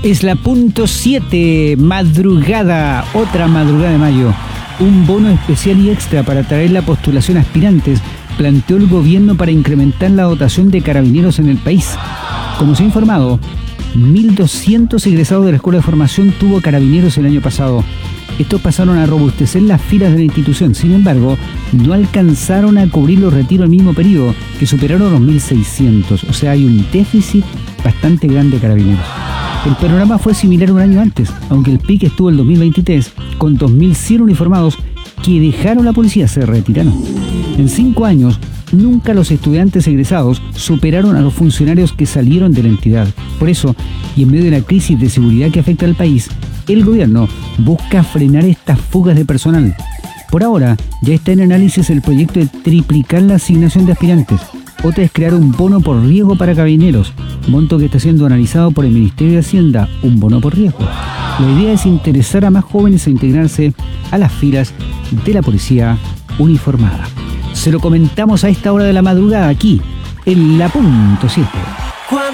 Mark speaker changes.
Speaker 1: Es la punto 7, madrugada, otra madrugada de mayo. Un bono especial y extra para atraer la postulación a aspirantes planteó el gobierno para incrementar la dotación de carabineros en el país. Como se ha informado, 1.200 egresados de la Escuela de Formación tuvo carabineros el año pasado. Estos pasaron a robustecer las filas de la institución. Sin embargo, no alcanzaron a cubrir los retiros al mismo periodo, que superaron los 1.600. O sea, hay un déficit bastante grande de carabineros. El panorama fue similar un año antes, aunque el pic estuvo el 2023, con 2.100 uniformados que dejaron la policía, se retiraron. En 5 años, nunca los estudiantes egresados superaron a los funcionarios que salieron de la entidad. Por eso, y en medio de la crisis de seguridad que afecta al país, el gobierno busca frenar estas fugas de personal. Por ahora, ya está en análisis el proyecto de triplicar la asignación de aspirantes. Otra es crear un bono por riesgo para carabineros, monto que está siendo analizado por el Ministerio de Hacienda, un bono por riesgo. La idea es interesar a más jóvenes a integrarse a las filas de la policía uniformada. Se lo comentamos a esta hora de la madrugada aquí, en la punto 7.